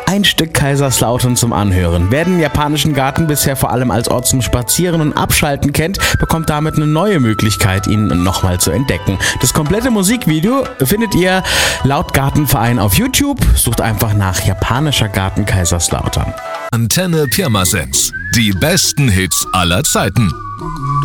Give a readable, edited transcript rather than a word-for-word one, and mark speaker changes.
Speaker 1: Ein Stück Kaiserslautern zum Anhören. Wer den japanischen Garten bisher vor allem als Ort zum Spazieren und Abschalten kennt, bekommt damit eine neue Möglichkeit, ihn nochmal zu entdecken. Das komplette Musikvideo findet ihr laut Gartenverein auf YouTube. Sucht einfach nach japanischer Garten Kaiserslautern.
Speaker 2: Antenne Pirmasens. Die besten Hits aller Zeiten.